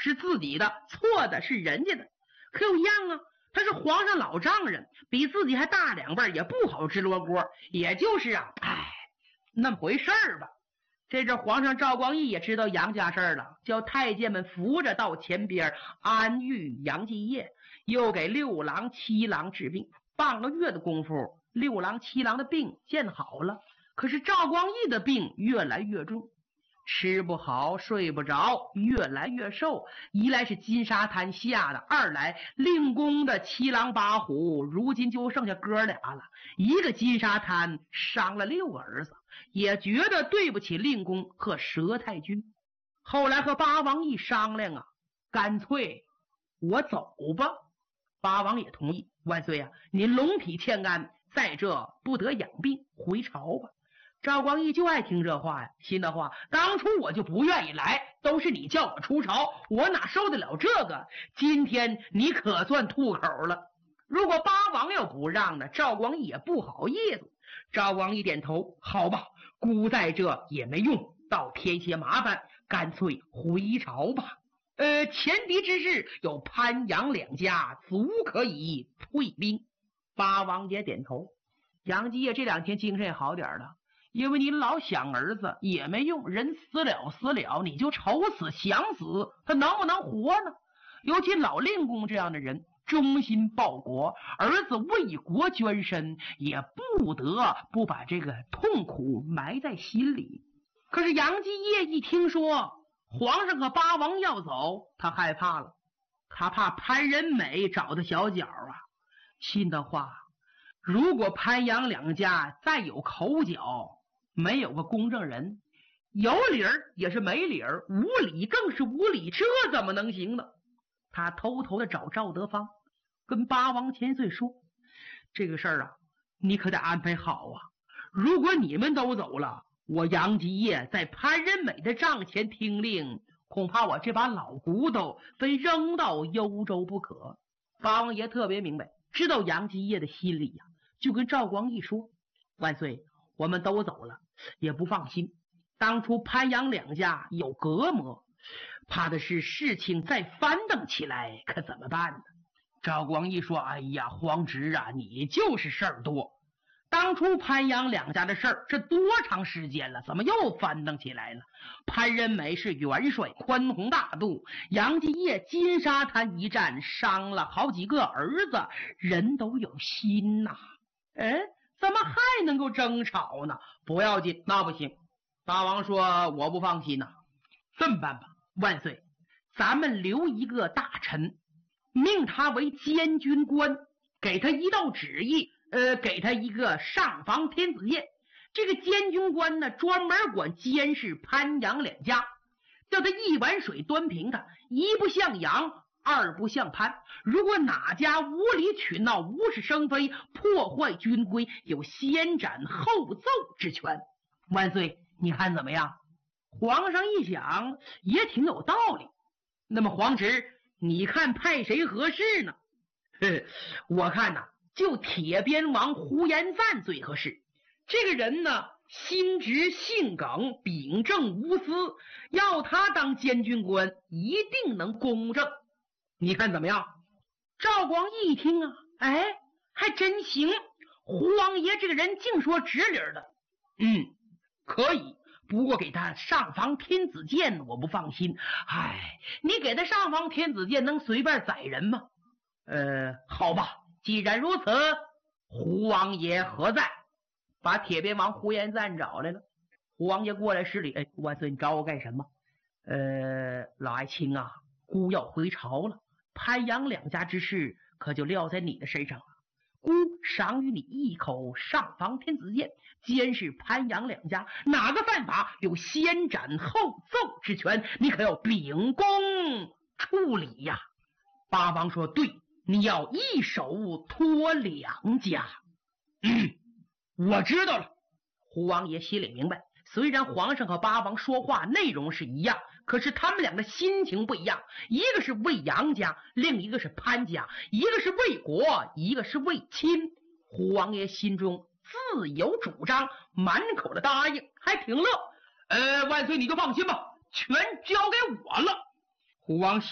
是自己的，错的是人家的。可有样啊，他是皇上老丈人，比自己还大2辈，也不好支罗锅，也就是啊，那么回事儿吧。这阵皇上赵光义也知道杨家事儿了，叫太监们扶着到前边安御杨继业，又给6郎7郎治病。半个月的功夫，6郎7郎的病见好了，可是赵光义的病越来越重，吃不好睡不着，越来越瘦。一来是金沙滩下的，二来令公的7狼8虎如今就剩下哥俩了，一个金沙滩伤了6个儿子，也觉得对不起令公和佘太君。后来和八王一商量啊，干脆我走吧。八王也同意，万岁啊，您龙体欠安，在这不得养病，回朝吧。赵光义就爱听这话呀，心的话，当初我就不愿意来，都是你叫我出朝，我哪受得了这个？今天你可算吐口了。如果八王要不让呢，赵光义也不好意思。赵光义点头，好吧，孤在这也没用，倒添些麻烦，干脆回朝吧。前敌之事有潘杨2家，足可以退兵。八王也点头。杨继业这2天精神也好点了，因为你老想儿子也没用，人死了你就愁死想死，他能不能活呢？尤其老令公这样的人，忠心报国，儿子为国捐身，也不得不把这个痛苦埋在心里。可是杨继业一听说皇上和八王要走，他害怕了，他怕潘仁美找的小脚啊。心的话，如果潘杨2家再有口角，没有个公证人，有理儿也是没理儿，无理更是无理，这怎么能行呢？他偷偷的找赵德芳，跟八王千岁说，这个事儿啊，你可得安排好啊。如果你们都走了，我杨继业在潘仁美的帐前听令，恐怕我这把老骨头非扔到幽州不可。八王爷特别明白，知道杨继业的心里呀，就跟赵光义说，万岁，我们都走了也不放心，当初潘杨2家有隔膜，怕的是事情再翻腾起来，可怎么办呢？赵光义说，哎呀，皇侄啊，你就是事儿多，当初潘杨2家的事儿，这多长时间了，怎么又翻腾起来了？潘仁美是元帅，宽宏大度，杨继业金沙滩一战伤了好几个儿子，人都有心呐。怎么还能够争吵呢？不要紧，那不行。八王说，我不放心呐。这么办吧，万岁，咱们留一个大臣，命他为监军官，给他一道旨意，给他一个上房天子宴。这个监军官呢，专门管监视潘杨2家，叫他一碗水端平他，一不像杨，二不像潘。如果哪家无理取闹，无事生非，破坏军规，有先斩后奏之权。万岁，你看怎么样？皇上一想，也挺有道理。那么皇侄，你看派谁合适呢？我看呐，就铁鞭王呼延赞最合适。这个人呢，心直性耿，秉正无私，要他当监军官，一定能公正。你看怎么样？赵光义一听啊，还真行，胡王爷这个人净说直理的。可以，不过给他上房天子剑我不放心。你给他上房天子剑能随便宰人吗？好吧，既然如此，胡王爷何在？把铁鞭王呼延赞找来了。胡王爷过来施礼，万岁，你找我干什么？老爱卿啊，孤要回朝了，潘杨2家之事可就撂在你的身上了。孤赏与你一口上房天子剑，监视潘杨2家，哪个犯法有先斩后奏之权，你可要秉公处理呀。八王说，对，你要一手托2家。我知道了。胡王爷心里明白，虽然皇上和八王说话内容是一样，可是他们俩的心情不一样，一个是为杨家，另一个是潘家，一个是为国，一个是为亲。胡王爷心中自有主张，满口的答应，还挺乐。万岁你就放心吧，全交给我了。胡王